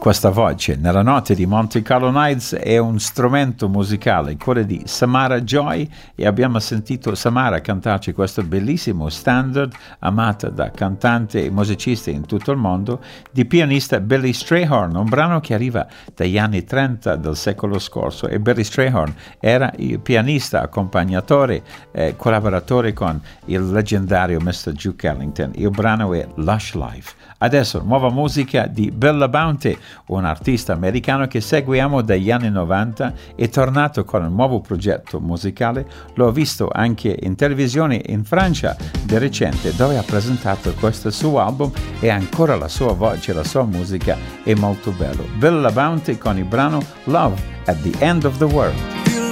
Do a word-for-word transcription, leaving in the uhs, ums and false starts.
questa voce nella notte di Monte Carlo Nights è un strumento musicale, quello di Samara Joy, e abbiamo sentito Samara cantarci questo bellissimo standard amata da cantanti e musicisti in tutto il mondo di pianista Billy Strayhorn, un brano che arriva dagli anni trenta del secolo scorso, e Billy Strayhorn era il pianista, accompagnatore, eh, collaboratore con il leggendario mister Duke Ellington. Il brano è Lush Life. Adesso nuova musica di Bill LaBounty, un artista americano che seguiamo dagli anni novanta, è tornato con un nuovo progetto musicale. L'ho visto anche in televisione in Francia di recente, dove ha presentato questo suo album, e ancora la sua voce, la sua musica è molto bello. Bill LaBounty con il brano Love at the End of the World.